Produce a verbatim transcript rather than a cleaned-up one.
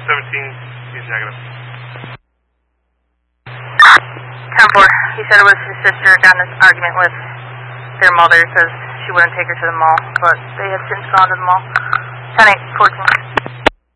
seventeen, he's negative. ten four, he said it was his sister got in an argument with their mother because she wouldn't take her to the mall, but they had since gone to the mall. ten eight, fourteen.